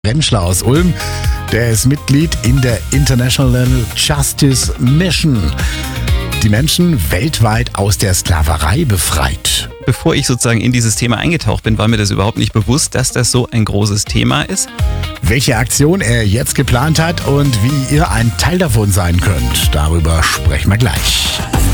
Rentschler aus Ulm, der ist Mitglied in der International Justice Mission, die Menschen weltweit aus der Sklaverei befreit. Bevor ich sozusagen in dieses Thema eingetaucht bin, war mir das überhaupt nicht bewusst, dass das so ein großes Thema ist. Welche Aktion er jetzt geplant hat und wie ihr ein Teil davon sein könnt, darüber sprechen wir gleich.